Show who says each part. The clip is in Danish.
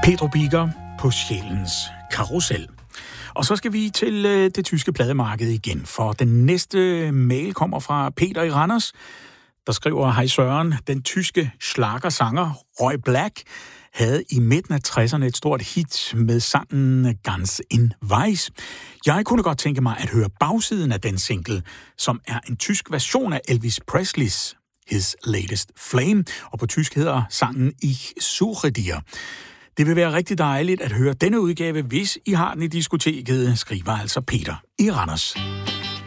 Speaker 1: Pedro Biker på Sjælens Karrusel. Og så skal vi til det tyske plademarked igen, for den næste mail kommer fra Peter i Randers, der skriver: Hej Søren, den tyske schlagersanger Roy Black havde i midten af 60'erne et stort hit med sangen Ganz in Weiß. Jeg kunne godt tænke mig at høre bagsiden af den single, som er en tysk version af Elvis Presleys His Latest Flame, og på tysk hedder sangen Ich suche dir. Det vil være rigtig dejligt at høre denne udgave, hvis I har den i diskoteket, skriver altså Peter i Randers.